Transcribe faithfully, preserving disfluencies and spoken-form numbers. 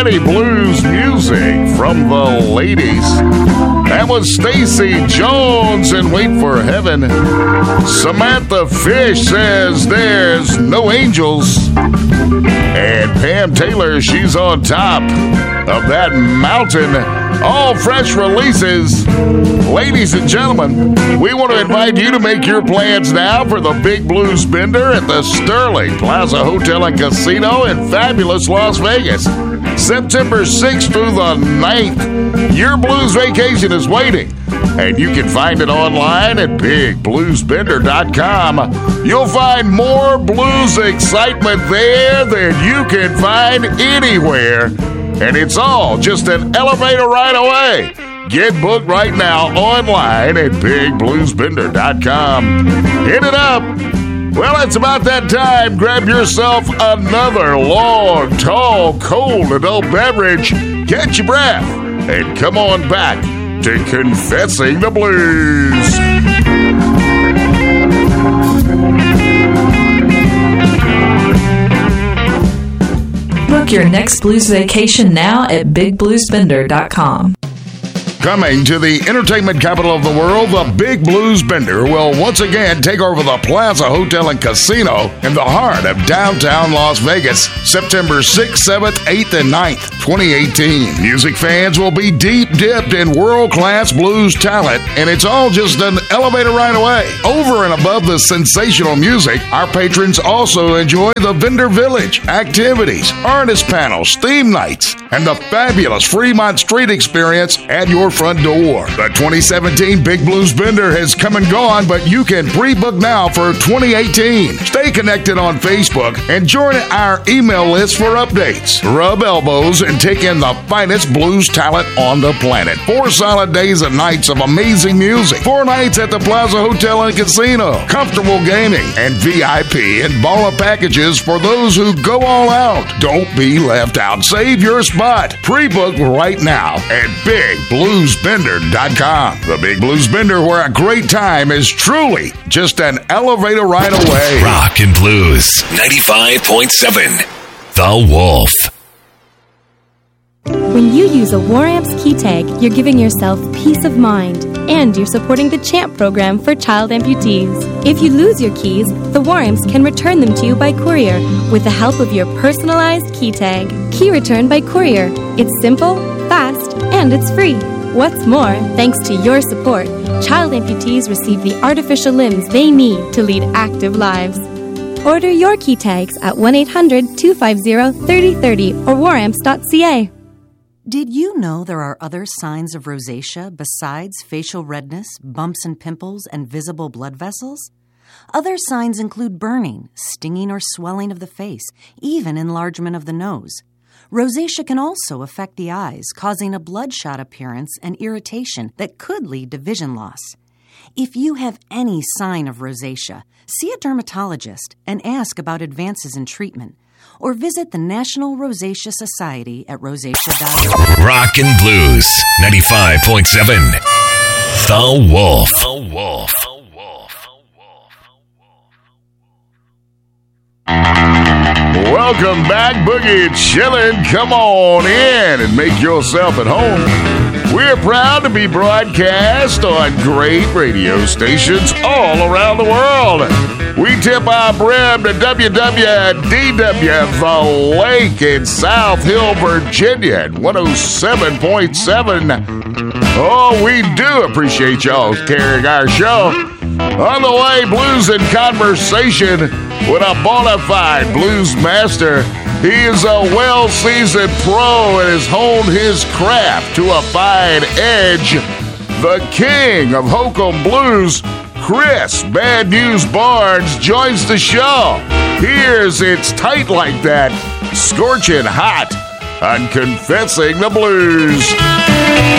Cincinnati blues music from the ladies. That was Stacy Jones and Wait for Heaven. Samantha Fish says there's no angels. And Pam Taylor, she's on top of that mountain. All fresh releases. Ladies and gentlemen, we want to invite you to make your plans now for the Big Blues Bender at the Sterling Plaza Hotel and Casino in fabulous Las Vegas. September sixth through the ninth. Your blues vacation is waiting. And you can find it online at big blues bender dot com. You'll find more blues excitement there than you can find anywhere. And it's all just an elevator ride away. Get booked right now online at big blues bender dot com. Hit it up. Well, it's about that time. Grab yourself another long, tall, cold adult beverage. Catch your breath. And come on back to Confessing the Blues. Book your next blues vacation now at big blues bender dot com. Coming to the entertainment capital of the world, the Big Blues Bender will once again take over the Plaza Hotel and Casino in the heart of downtown Las Vegas, September sixth, seventh, eighth, and ninth, twenty eighteen. Music fans will be deep dipped in world-class blues talent, and it's all just an elevator ride away. Over and above the sensational music, our patrons also enjoy the Vendor Village, activities, artist panels, theme nights, and the fabulous Fremont Street experience at your front door. The twenty seventeen Big Blues Bender has come and gone, but you can pre-book now for twenty eighteen. Stay connected on Facebook and join our email list for updates. Rub elbows and take in the finest blues talent on the planet. Four solid days and nights of amazing music. Four nights at the Plaza Hotel and Casino. Comfortable gaming and V I P and baller packages for those who go all out. Don't be left out. Save your spot. Pre-book right now at big blues bender dot com. The Big Blues Bender, where a great time is truly just an elevator ride away. Rock and Blues ninety-five point seven. The Wolf. When you use a War Amps key tag, you're giving yourself peace of mind, and you're supporting the CHAMP program for child amputees. If you lose your keys, the War Amps can return them to you by courier with the help of your personalized key tag. Key return by courier. It's simple, fast, and it's free. What's more, thanks to your support, child amputees receive the artificial limbs they need to lead active lives. Order your key tags at one eight hundred two five zero three zero three zero or war amps dot c a. Did you know there are other signs of rosacea besides facial redness, bumps and pimples, and visible blood vessels? Other signs include burning, stinging or swelling of the face, even enlargement of the nose. Rosacea can also affect the eyes, causing a bloodshot appearance and irritation that could lead to vision loss. If you have any sign of rosacea, see a dermatologist and ask about advances in treatment, or visit the National Rosacea Society at rosacea dot org. Rock and Blues ninety-five point seven. The Wolf. The Wolf. Welcome back, Boogie Chillin'. Come on in and make yourself at home. We're proud to be broadcast on great radio stations all around the world. We tip our brim to W W D W, The Lake in South Hill, Virginia at one oh seven point seven. Oh, we do appreciate y'all carrying our show. On the way, Blues in Conversation with a bona fide blues master. He is a well-seasoned pro and has honed his craft to a fine edge. The king of Hokum Blues, Chris Bad News Barnes, joins the show. Here's It's Tight Like That, scorching hot on Confessing the Blues.